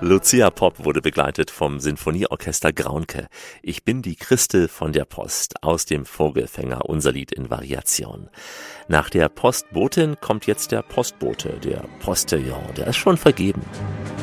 Lucia Popp wurde begleitet vom Sinfonieorchester Graunke. Ich bin die Christel von der Post aus dem Vogelfänger, unser Lied in Variation. Nach der Postbotin kommt jetzt der Postbote, der Postillon, der ist schon vergeben.